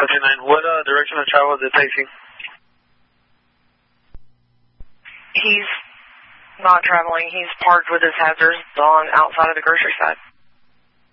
529. What direction of travel is it facing? He's not traveling. He's parked with his hazards on outside of the grocery side.